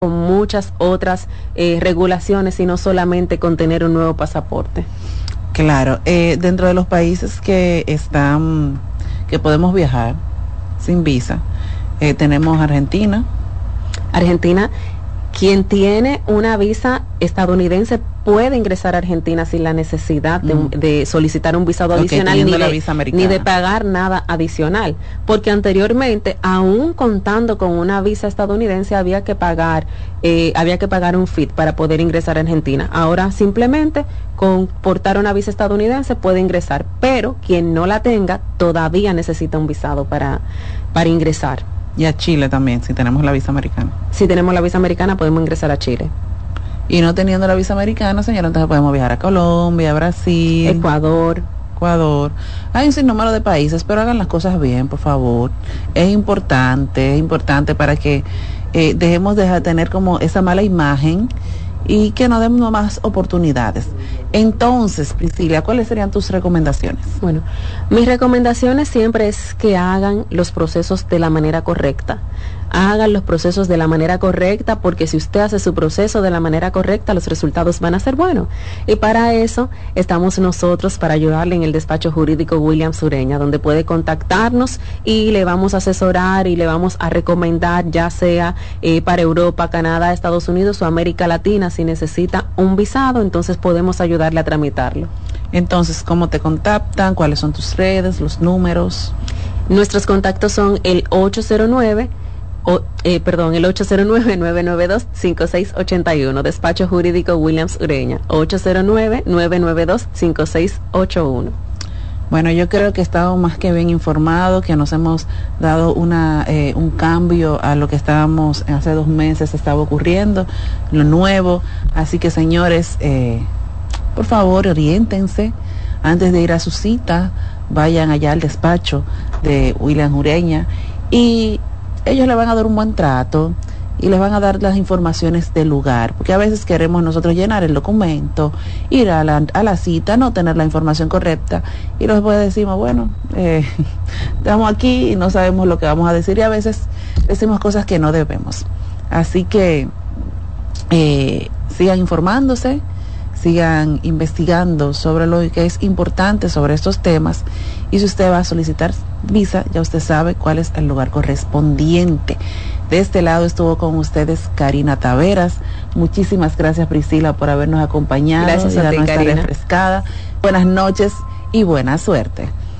con muchas otras regulaciones y no solamente con tener un nuevo pasaporte. Claro, dentro de los países que podemos viajar sin visa, tenemos Argentina. Quien tiene una visa estadounidense puede ingresar a Argentina sin la necesidad de solicitar un visado adicional ni de pagar nada adicional, porque anteriormente, aún contando con una visa estadounidense, había que pagar un fee para poder ingresar a Argentina. Ahora simplemente con portar una visa estadounidense puede ingresar, pero quien no la tenga todavía necesita un visado para ingresar. Y a Chile también, si tenemos la visa americana. Si tenemos la visa americana, podemos ingresar a Chile. Y no teniendo la visa americana, señora, entonces podemos viajar a Colombia, Brasil, Ecuador. Hay un sinnúmero de países, pero hagan las cosas bien, por favor. Es importante para que dejemos de tener como esa mala imagen y que nos den más oportunidades. Entonces, Priscila, ¿cuáles serían tus recomendaciones? Bueno, mis recomendaciones siempre es que hagan los procesos de la manera correcta. Hagan los procesos de la manera correcta, porque si usted hace su proceso de la manera correcta, los resultados van a ser buenos. Y para eso estamos nosotros, para ayudarle en el despacho jurídico Williams Ureña, donde puede contactarnos y le vamos a asesorar y le vamos a recomendar, ya sea para Europa, Canadá, Estados Unidos o América Latina, si necesita un visado, entonces podemos ayudarle a tramitarlo. Entonces, ¿cómo te contactan? ¿Cuáles son tus redes, los números? Nuestros contactos son el 809-992-5681, despacho jurídico Williams Ureña, 809-992-5681. Bueno, yo creo que estamos más que bien informados, que nos hemos dado un cambio a lo que estábamos hace 2 meses, estaba ocurriendo, lo nuevo. Así que, señores, por favor, oriéntense antes de ir a su cita, vayan allá al despacho de Williams Ureña y ellos le van a dar un buen trato y les van a dar las informaciones del lugar, porque a veces queremos nosotros llenar el documento, ir a la cita, no tener la información correcta y después decimos, bueno, estamos aquí y no sabemos lo que vamos a decir y a veces decimos cosas que no debemos. Así que sigan informándose, sigan investigando sobre lo que es importante sobre estos temas, y si usted va a solicitar visa, ya usted sabe cuál es el lugar correspondiente. De este lado estuvo con ustedes Karina Taveras. Muchísimas gracias, Priscila, por habernos acompañado. Gracias a ti, Karina. Refrescada. Buenas noches y buena suerte.